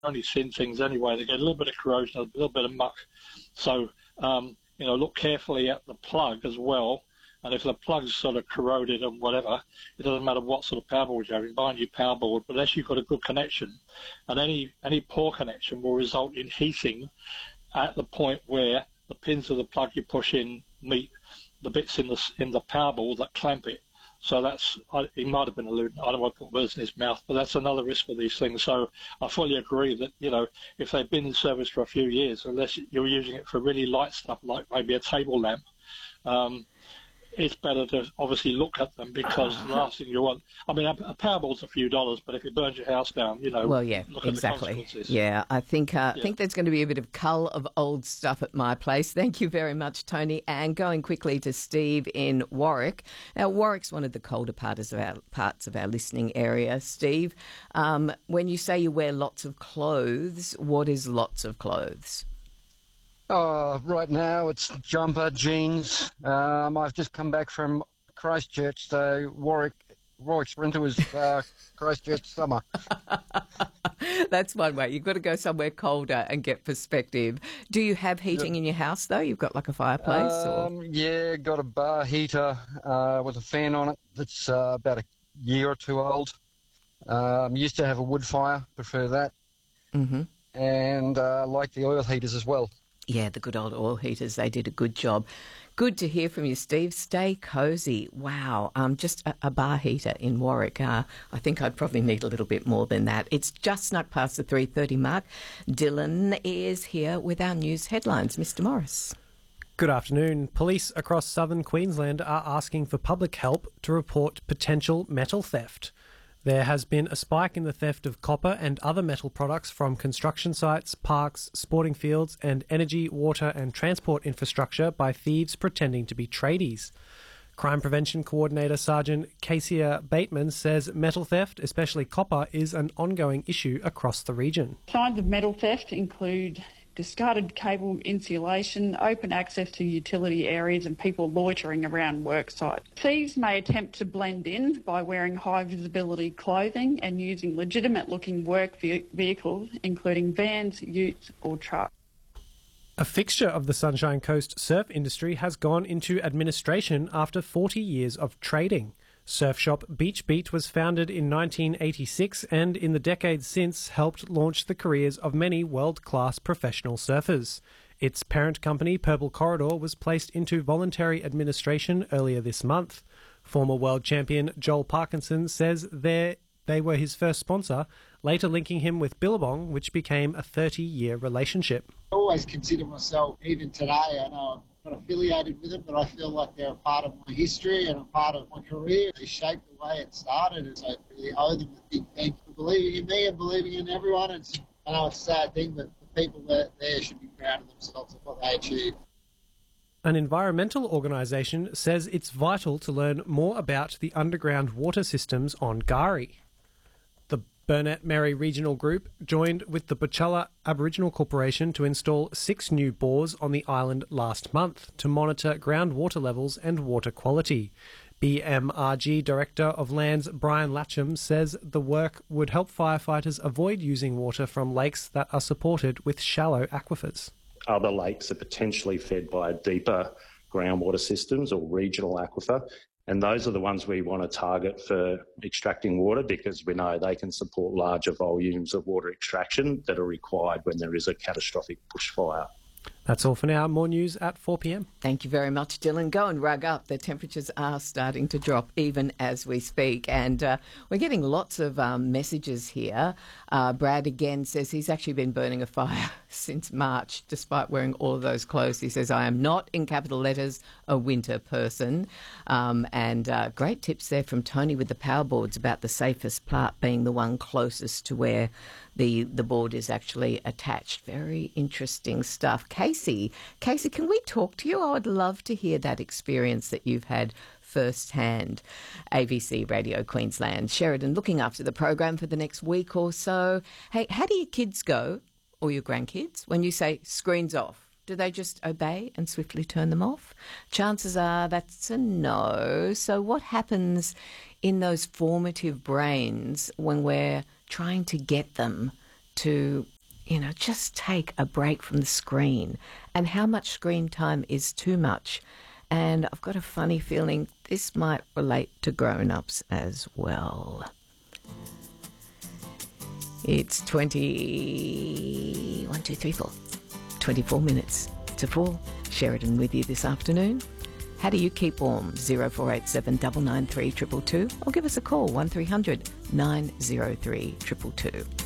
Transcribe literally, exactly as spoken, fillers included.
only thin things anyway. They get a little bit of corrosion, a little bit of muck. So, um, you know, look carefully at the plug as well. And if the plug's sort of corroded and whatever, it doesn't matter what sort of power board you have. You can buy a new power board, but unless you've got a good connection, and any any poor connection will result in heating at the point where the pins of the plug you push in meet the bits in the in the power board that clamp it. So that's, he might have been alluding, I don't want to put words in his mouth, but that's another risk for these things. So I fully agree that, you know, if they've been in service for a few years, unless you're using it for really light stuff like maybe a table lamp, um, it's better to obviously look at them, because the last thing you want, I mean, a, a Powerball's a few dollars, but if it burns your house down, you know, well, yeah, look exactly. at the consequences. Yeah, I think uh, Yeah. think there's going to be a bit of cull of old stuff at my place. Thank you very much, Tony. And going quickly to Steve in Warwick. Now, Warwick's one of the colder parts of our parts of our listening area. Steve, um, when you say you wear lots of clothes, what is lots of clothes? Oh, right now it's jumper, jeans. Um, I've just come back from Christchurch, so Warwick, Warwick's winter was uh, Christchurch summer. That's one way. You've got to go somewhere colder and get perspective. Do you have heating in your house, though? You've got like a fireplace? Um, or? Yeah, got a bar heater uh, with a fan on it that's uh, about a year or two old. Um, used to have a wood fire, prefer that. Mm-hmm. And uh, like the oil heaters as well. Yeah, the good old oil heaters, they did a good job. Good to hear from you, Steve. Stay cosy. Wow, um, just a, a bar heater in Warwick. Uh, I think I'd probably need a little bit more than that. It's just snuck past the three thirty mark. Dylan is here with our news headlines. Mister Morris. Good afternoon. Police across southern Queensland are asking for public help to report potential metal theft. There has been a spike in the theft of copper and other metal products from construction sites, parks, sporting fields and energy, water and transport infrastructure by thieves pretending to be tradies. Crime Prevention Coordinator Sergeant Casey Bateman says metal theft, especially copper, is an ongoing issue across the region. Signs of metal theft include discarded cable insulation, open access to utility areas and people loitering around work sites. Thieves may attempt to blend in by wearing high visibility clothing and using legitimate looking work ve- vehicles, including vans, utes or trucks. A fixture of the Sunshine Coast surf industry has gone into administration after forty years of trading. Surf shop Beach Beat was founded in nineteen eighty-six and in the decades since helped launch the careers of many world-class professional surfers. Its parent company, Purple Corridor, was placed into voluntary administration earlier this month. Former world champion Joel Parkinson says they they were his first sponsor, later linking him with Billabong, which became a thirty-year relationship. I always consider myself, even today, I know I'm not affiliated with it, but I feel like they're a part of my history and a part of my career. They shaped the way it started, and so I really owe them a big thank you for believing in me and believing in everyone. It's, I know it's a sad thing, but the people that there should be proud of themselves of what they achieved. An environmental organisation says it's vital to learn more about the underground water systems on K'gari. The Burnett Merry Regional Group joined with the Butchulla Aboriginal Corporation to install six new bores on the island last month to monitor groundwater levels and water quality. B M R G Director of Lands Brian Latcham says the work would help firefighters avoid using water from lakes that are supported with shallow aquifers. Other lakes are potentially fed by deeper groundwater systems or regional aquifer, and those are the ones we want to target for extracting water because we know they can support larger volumes of water extraction that are required when there is a catastrophic bushfire. That's all for now. More news at four p m. Thank you very much, Dylan. Go and rug up. The temperatures are starting to drop even as we speak. And uh, we're getting lots of um, messages here. Uh, Brad again says he's actually been burning a fire since March, despite wearing all of those clothes. He says, I am not, in capital letters, a winter person. Um, and uh, great tips there from Tony with the power boards about the safest part being the one closest to where the, the board is actually attached. Very interesting stuff. Casey, Casey, can we talk to you? I would love to hear that experience that you've had firsthand. A B C Radio Queensland. Sheridan looking after the program for the next week or so. Hey, how do your kids go, or your grandkids, when you say screens off? Do they just obey and swiftly turn them off? Chances are that's a no. So what happens in those formative brains when we're trying to get them to, you know, just take a break from the screen, and how much screen time is too much. And I've got a funny feeling this might relate to grown-ups as well. It's twenty, one, two, three, four, twenty-four minutes to four. Sheridan with you this afternoon. How do you keep warm? zero four eight seven, nine nine three, two two two, or give us a call, one three hundred, nine oh three, two two two.